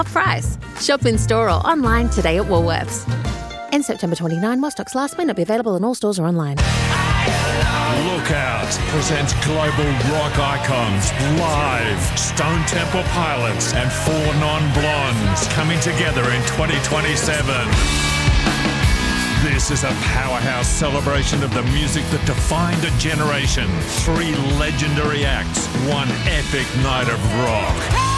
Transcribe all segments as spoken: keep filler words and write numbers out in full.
price. Shop in store or online today at Woolworths. End September twenty-ninth, while stocks last may not be available in all stores or online. Lookout presents global rock icons live. Stone Temple Pilots and Four Non-Blondes coming together in twenty twenty-seven. This is a powerhouse celebration of the music that defined a generation. Three legendary acts, one epic night of rock.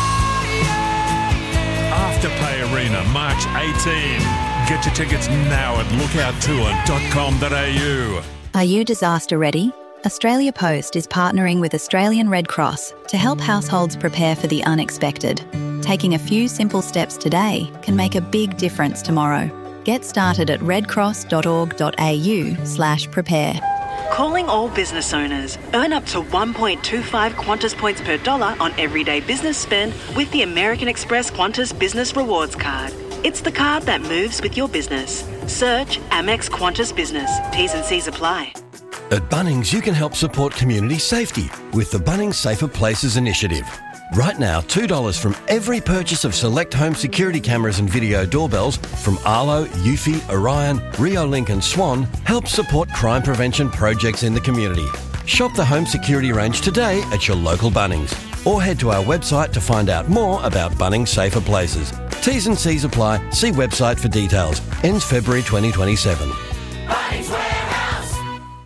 Afterpay Arena, March eighteenth. Get your tickets now at lookout tour dot com dot a u. Are you disaster ready? Australia Post is partnering with Australian Red Cross to help households prepare for the unexpected. Taking a few simple steps today can make a big difference tomorrow. Get started at redcross dot org dot a u slash prepare. Calling all business owners. Earn up to one point two five Qantas points per dollar on everyday business spend with the American Express Qantas Business Rewards Card. It's the card that moves with your business. Search Amex Qantas Business. T's and C's apply. At Bunnings, you can help support community safety with the Bunnings Safer Places initiative. Right now, two dollars from every purchase of select home security cameras and video doorbells from Arlo, Eufy, Orion, Reolink and Swan helps support crime prevention projects in the community. Shop the home security range today at your local Bunnings or head to our website to find out more about Bunnings Safer Places. T's and C's apply. See website for details. Ends February twenty twenty-seven. Bunnings Warehouse!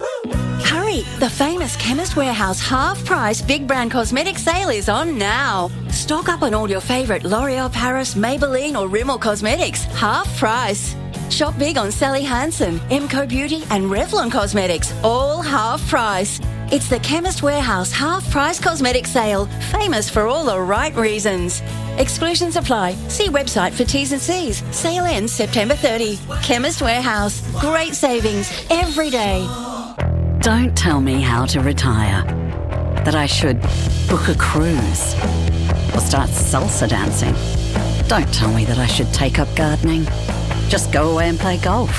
Hurry! The famous Chemist Warehouse half-price big brand cosmetic sale is on now. Stock up on all your favourite L'Oreal Paris, Maybelline or Rimmel cosmetics. Half price. Shop big on Sally Hansen, Emco Beauty and Revlon Cosmetics. All half price. It's the Chemist Warehouse half-price cosmetic sale. Famous for all the right reasons. Exclusions apply. See website for T's and C's. Sale ends September thirtieth. Chemist Warehouse. Great savings every day. Don't tell me how to retire. That I should book a cruise or start salsa dancing. Don't tell me that I should take up gardening. Just go away and play golf.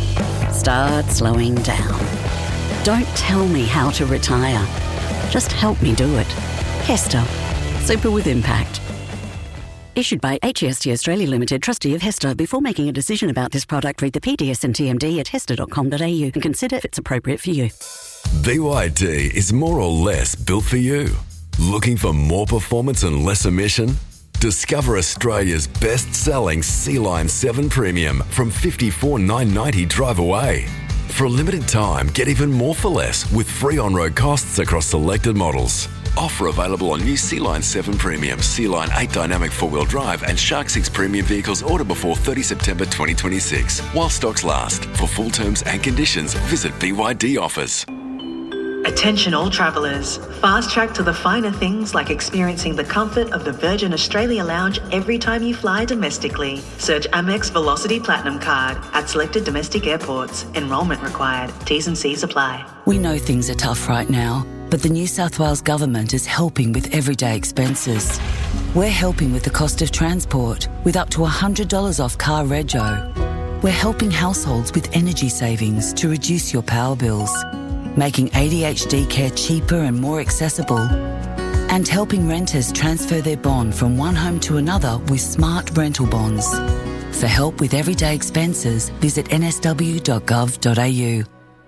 Start slowing down. Don't tell me how to retire. Just help me do it. Hester. Super with impact. Issued by H E S T Australia Limited, trustee of Hester. Before making a decision about this product, read the P D S and T M D at hester dot com dot a u and consider if it's appropriate for you. B Y D is more or less built for you. Looking for more performance and less emission? Discover Australia's best-selling Sea-Line seven Premium from fifty-four thousand nine hundred ninety dollars drive away. For a limited time, get even more for less with free on-road costs across selected models. Offer available on new Sea-Line seven Premium, Sea-Line eight Dynamic four-wheel drive and Shark six Premium vehicles ordered before thirtieth September twenty twenty-six. While stocks last. For full terms and conditions, visit B Y D Offers. Attention all travellers. Fast track to the finer things like experiencing the comfort of the Virgin Australia Lounge every time you fly domestically. Search Amex Velocity Platinum Card at selected domestic airports. Enrolment required. T's and C's apply. We know things are tough right now, but the New South Wales Government is helping with everyday expenses. We're helping with the cost of transport with up to one hundred dollars off car rego. We're helping households with energy savings to reduce your power bills, making A D H D care cheaper and more accessible, and helping renters transfer their bond from one home to another with smart rental bonds. For help with everyday expenses, visit n s w dot gov dot a u.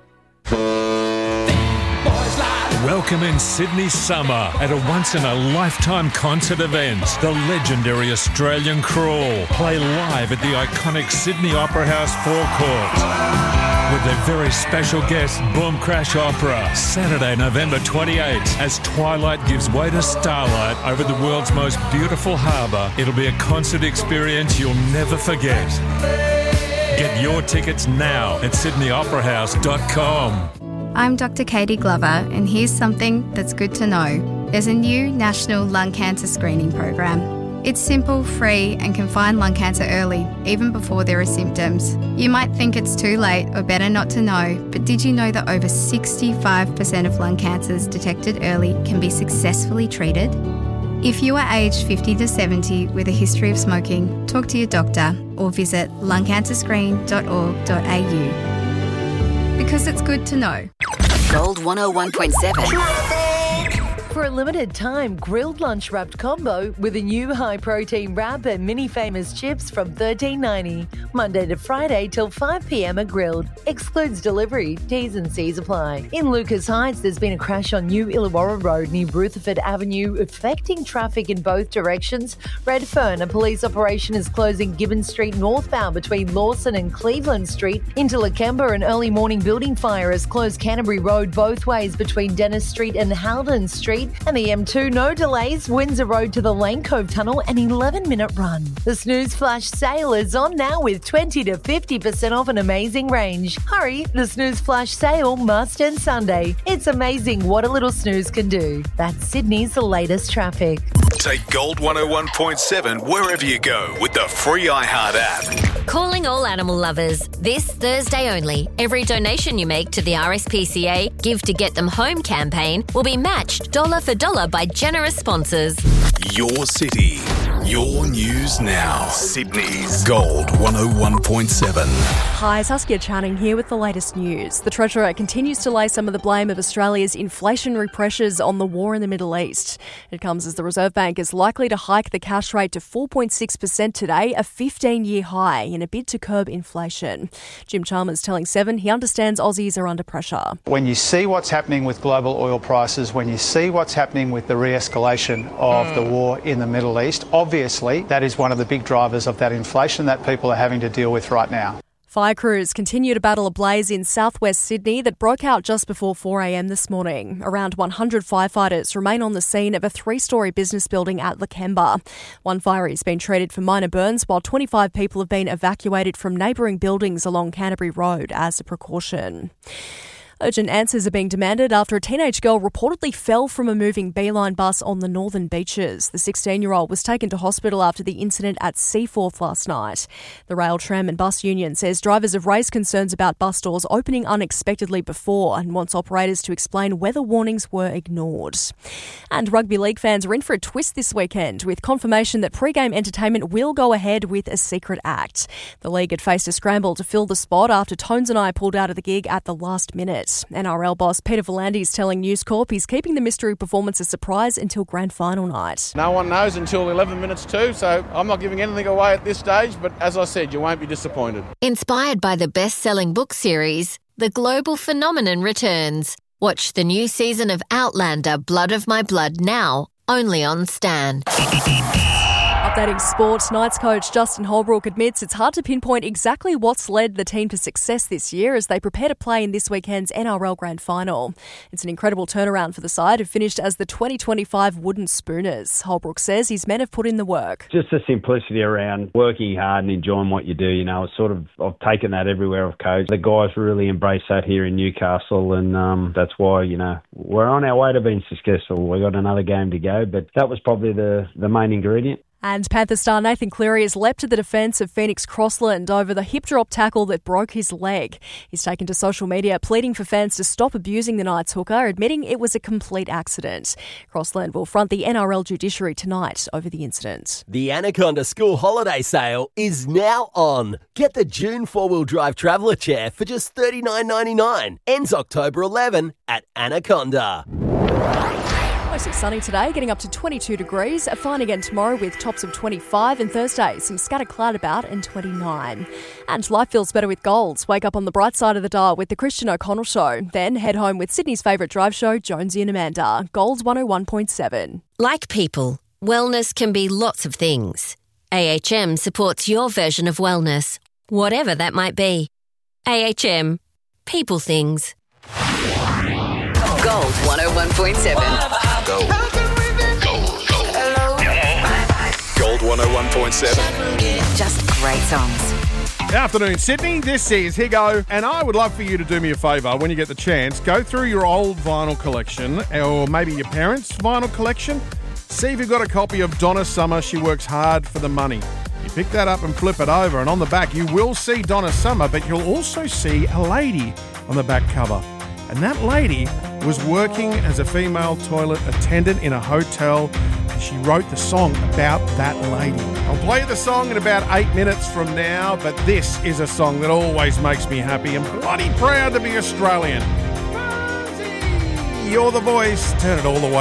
Welcome in Sydney summer at a once-in-a-lifetime concert event. The legendary Australian Crawl play live at the iconic Sydney Opera House forecourt with their very special guest, Boom Crash Opera, Saturday, November twenty-eighth, as twilight gives way to starlight over the world's most beautiful harbour. It'll be a concert experience you'll never forget. Get your tickets now at sydney opera house dot com. I'm Doctor Katie Glover, and here's something that's good to know. There's a new national lung cancer screening program. It's simple, free, and can find lung cancer early, even before there are symptoms. You might think it's too late or better not to know, but did you know that over sixty-five percent of lung cancers detected early can be successfully treated? If you are aged fifty to seventy with a history of smoking, talk to your doctor or visit lung cancer screen dot org dot a u. Because it's good to know. Gold one oh one point seven. For a limited time, grilled lunch wrapped combo with a new high-protein wrap and mini famous chips from thirteen ninety. Monday to Friday till five p.m. at Grilled. Excludes delivery. T's and C's apply. In Lucas Heights, there's been a crash on New Illawarra Road near Rutherford Avenue, affecting traffic in both directions. Redfern, a police operation is closing Gibbon Street northbound between Lawson and Cleveland Street. Into Lakemba, an early morning building fire has closed Canterbury Road both ways between Dennis Street and Haldon Street. And the M two, no delays. Windsor Road to the Lane Cove Tunnel, an eleven minute run. The Snooze Flash sale is on now with twenty to fifty percent off an amazing range. Hurry, the Snooze Flash sale must end Sunday. It's amazing what a little snooze can do. That's Sydney's latest traffic. Take Gold one oh one point seven wherever you go with the free iHeart app. Calling all animal lovers. This Thursday only, every donation you make to the R S P C A Give to Get Them Home campaign will be matched dollar for dollar by generous sponsors. Your city, your news now. Sydney's Gold one oh one point seven. Hi, Saskia Channing here with the latest news. The Treasurer continues to lay some of the blame of Australia's inflationary pressures on the war in the Middle East. It comes as the Reserve Bank is likely to hike the cash rate to four point six percent today, a fifteen-year high, in a bid to curb inflation. Jim Chalmers telling Seven he understands Aussies are under pressure. When you see what's happening with global oil prices, when you see what's happening with the re-escalation of mm. the war in the Middle East, obviously that is one of the big drivers of that inflation that people are having to deal with right now. Fire crews continue to battle a blaze in southwest Sydney that broke out just before four a.m. this morning. Around one hundred firefighters remain on the scene of a three-storey business building at Lakemba. One fire has been treated for minor burns, while twenty-five people have been evacuated from neighbouring buildings along Canterbury Road as a precaution. Urgent answers are being demanded after a teenage girl reportedly fell from a moving Beeline bus on the northern beaches. The sixteen-year-old was taken to hospital after the incident at Seaforth last night. The Rail, Tram and Bus Union says drivers have raised concerns about bus doors opening unexpectedly before and wants operators to explain whether warnings were ignored. And rugby league fans are in for a twist this weekend with confirmation that pre-game entertainment will go ahead with a secret act. The league had faced a scramble to fill the spot after Tones and I pulled out of the gig at the last minute. N R L boss Peter V'landys telling News Corp he's keeping the mystery performance a surprise until grand final night. No one knows until eleven minutes to, so I'm not giving anything away at this stage, but as I said, you won't be disappointed. Inspired by the best-selling book series, The Global Phenomenon returns. Watch the new season of Outlander, Blood of My Blood now, only on Stan. Updating sport, Knights coach Justin Holbrook admits it's hard to pinpoint exactly what's led the team to success this year as they prepare to play in this weekend's N R L Grand Final. It's an incredible turnaround for the side who finished as the twenty twenty-five Wooden Spooners. Holbrook says his men have put in the work. Just the simplicity around working hard and enjoying what you do. You know, it's sort of, I've taken that everywhere I've coached. The guys really embrace that here in Newcastle, and um, that's why, you know, we're on our way to being successful. We've got another game to go, but that was probably the, the main ingredient. And Panther star Nathan Cleary has leapt to the defence of Phoenix Crossland over the hip drop tackle that broke his leg. He's taken to social media pleading for fans to stop abusing the Knights hooker, admitting it was a complete accident. Crossland will front the N R L judiciary tonight over the incident. The Anaconda School Holiday Sale is now on. Get the June four-wheel drive traveller chair for just thirty-nine ninety-nine. Ends October eleventh at Anaconda. Mostly sunny today, getting up to twenty-two degrees. Fine again tomorrow with tops of twenty-five, and Thursday some scattered cloud about and twenty-nine. And life feels better with Golds. Wake up on the bright side of the dial with the Christian O'Connell Show. Then head home with Sydney's favourite drive show, Jonesy and Amanda. Golds one oh one point seven. Like people, wellness can be lots of things. A H M supports your version of wellness, whatever that might be. A H M. People things. Gold one oh one point seven. Gold. Gold. Gold. Gold one oh one point seven. Just great songs. Afternoon, Sydney. This is Higo, and I would love for you to do me a favour when you get the chance. Go through your old vinyl collection, or maybe your parents' vinyl collection. See if you've got a copy of Donna Summer, She Works Hard for the Money. You pick that up and flip it over, and on the back you will see Donna Summer, but you'll also see a lady on the back cover. And that lady was working as a female toilet attendant in a hotel. She wrote the song about that lady. I'll play the song in about eight minutes from now, but this is a song that always makes me happy and bloody proud to be Australian. You're the voice. Turn it all the way